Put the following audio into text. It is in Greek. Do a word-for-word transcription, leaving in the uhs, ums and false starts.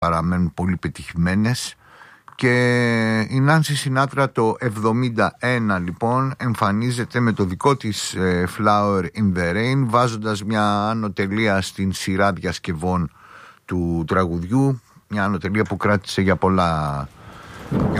παραμένουν πολύ πετυχημένες. Και η Νάνση Σινάτρα το εβδομήντα ένα λοιπόν εμφανίζεται με το δικό της ε, Flower in the Rain, βάζοντας μια άνω τελεία στην σειρά διασκευών του τραγουδιού, μια άνω τελεία που κράτησε για πολλά, για